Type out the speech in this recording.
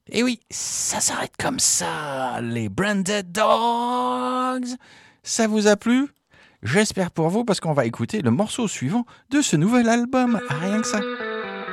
Et oui, ça s'arrête comme ça, les Branded Dogs. Ça vous a plu? J'espère pour vous parce qu'on va écouter le morceau suivant de ce nouvel album. Rien que ça.